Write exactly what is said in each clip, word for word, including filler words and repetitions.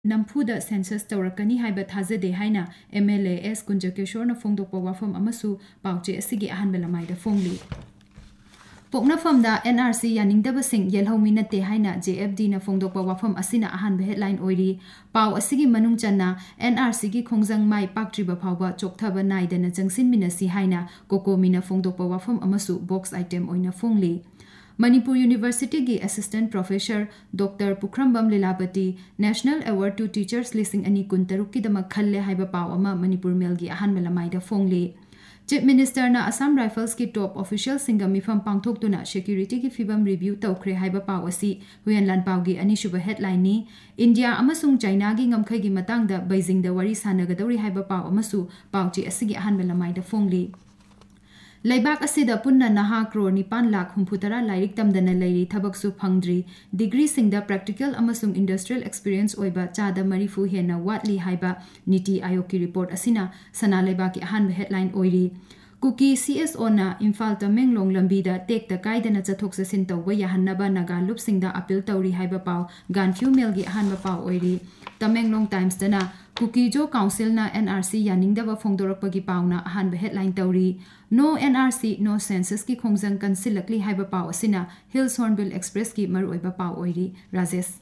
नम्फुदा census तौरकनी हाइबा थाजदे हाइना MLA S कुंजकेशोरना फोंदोकपा वाफम अमसु पाउचे असिगी अहानबा लमाइदा फोंगली पोकनाफमदा NRC यानिंगदबसिंग येलहौमी नते हाइना जेएफडी ना फोंदोकपा वाफम असिना अहानबा headline ओइरी पाउ असिगी मनुंग चन्ना एनआरसी की खोंजंग माइ पाक्ट्रिबा फावबा चोकथाबा नाइदना जंगसिनमिनसी हाइना कोकोमीना फोंदोकपा वाफम अमसु बॉक्स आइटम ओइना फोंगली मणिपुर यूनिवर्सिटी की assistant professor doctor पुखरमबम लीलापति national award to teachers लिसिंग अनि कुंतरुक की दमक खल्ले हाइबा पाव अमा मणिपुर मेल की अहान मलमाइदा फोंगली चीफ मिनिस्टर ना असम राइफल्स की टॉप ऑफिशियल सिंगम मिफम पांगथोक्तुना सिक्योरिटी की फिबम रिव्यू तौखरे हाइबा पाव असि हुयन लानपाव की अनिसुब हेडलाइन नि इंडिया अमसुंग चाइना की ngमखै की मतंगदा बेजिंग द वरी सानगदौरी हाइबा पाव अमसु पावची असिगी अहान मलमाइदा फोंगली लेबाक असिदा पुन्ना नहा crore निपान lakh हुंफुतरा lyric तमदना Larry थबकसु फंगद्री degree सिंगदा practical अमसुंग industrial experience ओइबा चादा मरीफु हेना वाटली हाइबा नीति आयोग की रिपोर्ट असिना सना लेबाक की अहान हेडलाइन ओइरी कुकी सीएसओ ना इम्फाल तमेंगलोंग लंबीदा टेक त काइदना चथोक चसिन तौबा याहन्नबा नागा लुपसिंगदा अपील तौरी हाइबा पाव गानफ्यू मेल की अहान पाव ओइरी तमेंगलोंग टाइम्स दना कुकी जो काउंसिल ना एनआरसी यानिंगदबा फोंदोरकपगी पावना Ahaan headline तौरी no NRC no census की खोंजंग कंसिलकली हाइबा पाव असिना हिल्स हॉर्नबिल एक्सप्रेस की मरुओइबा पाव ओइरी राजेश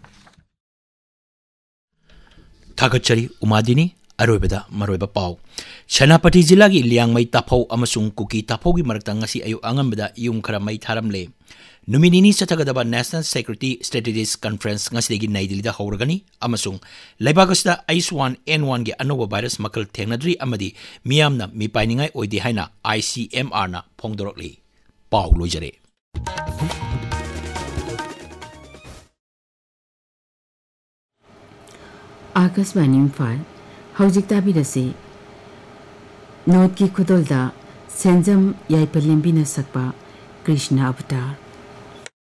थागतचरी उमादिनी अरोबदा मरोबा पाव सेनापति जिला की लियांगमई ताफौ अमसुंग कुकी ताफौ की मरक्ता ngasi ayu angambada yung khara mai tharamle numinini chathagadaba national security strategies conference ngasi gi nai dilida hawragani amasung laibagasta H one N one gi anoba virus makal thengnadri amadi miyamna mi painingai oidi haina I C M R na phongdorokli paw loijare Akashvani Imphal हौजिक ताबिरसे note की खुदोलदा सेंजम याइपलेंबिना सकपा कृष्ण अवतार